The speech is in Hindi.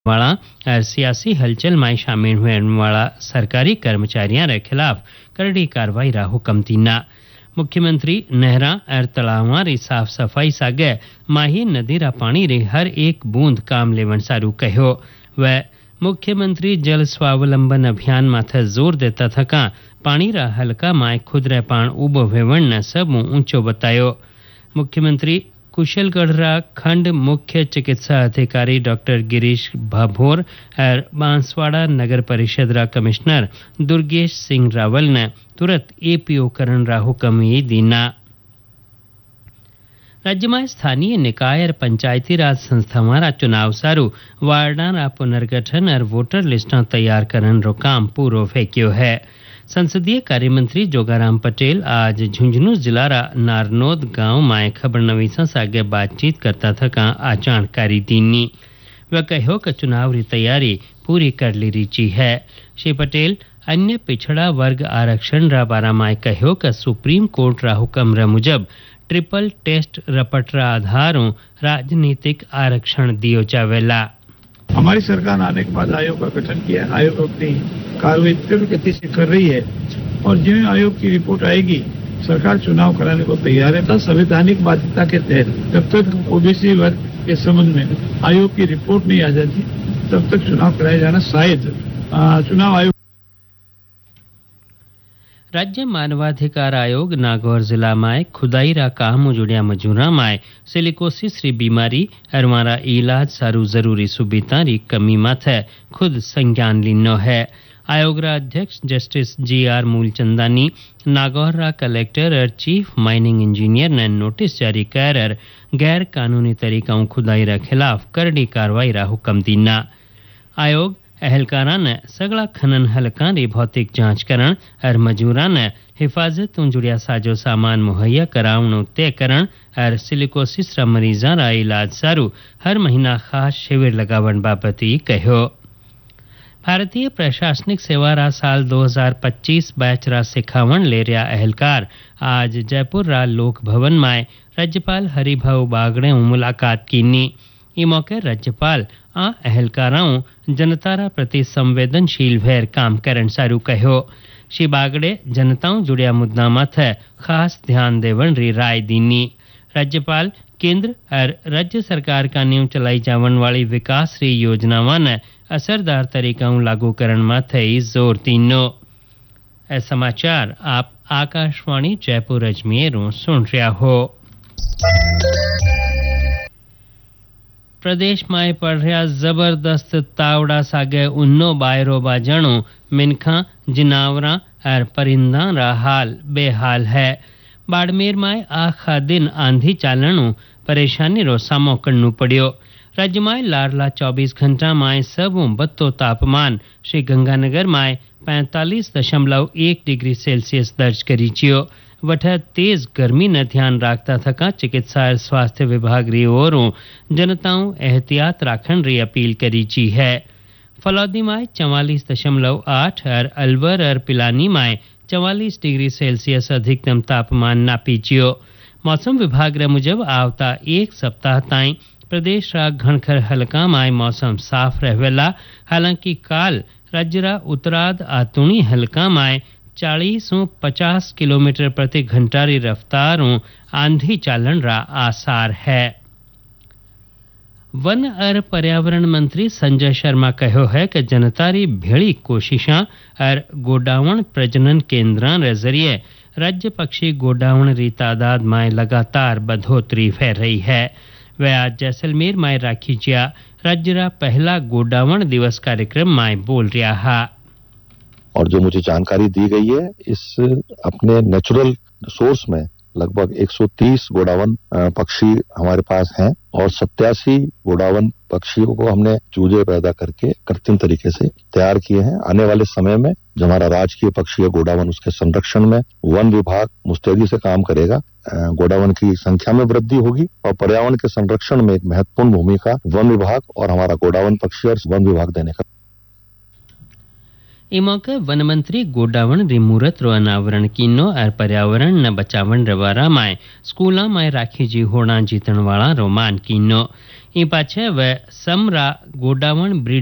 वाला और सियासी हलचल में शामिल होने वाला सरकारी कर्मचारियों के खिलाफ करड़ी कार्रवाई रा हुक्म दीना। मुख्यमंत्री नहरा और तलावां री साफ सफाई सागे माही नदी रा पानी रे हर एक बूंद काम लेवन सारू कहो। वह मुख्यमंत्री जल स्वावलंबन अभियान माथे जोर देता थका पानी रा हल्का माय खुद रे पाण उबो वेवण न सब ऊंचो बतायो। मुख्यमंत्री कुशलगढ़ खंड मुख्य चिकित्सा अधिकारी डॉक्टर गिरीश भाभोर और बांसवाड़ा नगर परिषद रा कमिश्नर दुर्गेश सिंह रावल ने तुरंत एपीओ करण रा हुक्म दीना। राज्य में स्थानीय निकाय और पंचायती राज संस्थावां रा चुनाव सारू वार्डां रा पुनर्गठन और वोटर लिस्टां तैयार करन रो काम पूरो फेक्यो है। संसदीय कार्यमंत्री जोगाराम पटेल आज झुंझुनू जिला रा नारनोद गांव में खबर नवीसा सागे बातचीत करता थका आ जानकारी दीनी। वह कहो कि चुनाव री तैयारी पूरी कर ली रीची है। श्री पटेल अन्य पिछड़ा वर्ग आरक्षण रा बारा में कहो कि सुप्रीम कोर्ट रा हुक्म रा मुजब ट्रिपल टेस्ट रपट रा आधारों राजनीतिक आरक्षण दियो जावेला। हमारी सरकार आने के बाद आयोग का गठन किया। आयोग अपनी कार्रवाई तीव्र गति से कर रही है और जिन आयोग की रिपोर्ट आएगी सरकार चुनाव कराने को तैयार है। संवैधानिक बाध्यता के तहत जब तक ओबीसी वर्ग के संबंध में आयोग की रिपोर्ट नहीं आ जाती तब तक चुनाव कराया जाना शायद चुनाव आयोग। राज्य मानवाधिकार आयोग नागौर जिला में खुदाई रा काम जुड़िया मजूरा में सिलिकोसिस री बीमारी और मारा इलाज सारू जरूरी सुविधा री कमी माथे खुद संज्ञान लिनो है। आयोग रा अध्यक्ष जस्टिस जी.आर. मूलचंदानी नागौर रा कलेक्टर और चीफ माइनिंग इंजीनियर ने नोटिस जारी कर गैर कानूनी तरीकों खुदाई रा खिलाफ करड़ी कार्रवाई रा हुक्म दीना। आयोग अहलकारा ने सगला खनन हलका री भौतिक जांच करण और मजूरा ने हिफाजत जुड़िया साजो सामान मुहैया करावणो तय करण और सिलिकोसिस रा मरीजा रा इलाज सारू हर महीना खास शिविर लगावन बाबती कहो। भारतीय प्रशासनिक सेवा रा साल 2025 बैच रा सिखावण ले रहा अहलकार आज जयपुर रा लोक भवन में राज्यपाल हरिभाऊ बागड़े मुलाकात कीनी। ई मौके राज्यपाल आ अहलकाराओं जनता रा प्रति संवेदनशील भैर काम करन सारू कहो। श्री बागड़े जनताओं जुड़िया मुद्दा माथे खास ध्यान देवन री राय दीनी। राज्यपाल केंद्र और राज्य सरकार का नींव चलाई जावन वाली विकास री योजनावां ने असरदार तरीकों लागू करण माथे जोर दीनो। ए समाचार आप आकाशवाणी जयपुर अजमेर सुन रहा हो। प्रदेश में पड़ रहा जबरदस्त तावड़ा सागे उन्नो बायरो बाजणो मिनखा जिनावरा और परिंदा रा हाल बेहाल है। बाड़मेर में आखा दिन आंधी चालणो परेशानी रो सामो करनो पड़ियो। राज्य में लारला 24 घंटा में सबो बत्तो तापमान श्री गंगानगर में 45.1 डिग्री सेल्सियस दर्ज करी चियो। वठ तेज गर्मी न ध्यान राखता थका चिकित्सा और स्वास्थ्य विभाग री ओरों जनताओं एहतियात राखण री अपील करी ची है। फलौदी में 44.8 और अलवर और पिलानी में 44 डिग्री सेल्सियस अधिकतम तापमान नापी चियो। मौसम विभाग रे मुजब आवता एक सप्ताह ताई प्रदेश रा घणखर हलका में मौसम साफ रहेला। हालांकि काल राज्य रा उत्तराद आतुणी हलका में 40-50 किलोमीटर प्रति घंटा री रफ्तारों आंधी चालन रा आसार है। वन और पर्यावरण मंत्री संजय शर्मा कहो है कि जनता री भेड़ी कोशिशां और गोडावण प्रजनन केंद्रां रे जरिए राज्य पक्षी गोडावण री तादाद में लगातार बढ़ोतरी फैल रही है। वह आज जैसलमेर में राखी जिया राज्य रा पहला गोडावण दिवस कार्यक्रम में बोल रहा है। और जो मुझे जानकारी दी गई है इस अपने नेचुरल सोर्स में लगभग 130 गोडावन पक्षी हमारे पास हैं और 87 गोडावन पक्षियों को हमने चूजे पैदा करके कृत्रिम तरीके से तैयार किए हैं। आने वाले समय में जो हमारा राजकीय पक्षी है गोडावन उसके संरक्षण में वन विभाग मुस्तैदी से काम करेगा। गोडावन की संख्या में वृद्धि होगी और पर्यावरण के संरक्षण में एक महत्वपूर्ण भूमिका वन विभाग और हमारा गोडावन पक्षी और वन विभाग देने का। ई मौके वन मंत्री गोडावण री मूरत रो अनावरण कीनो और पर्यावरण न बचावन रवारा में स्कूला में राखी जी होना जीतन वाला रोमान कीनो। ई पाछे व समरा गोडावण ब्रीड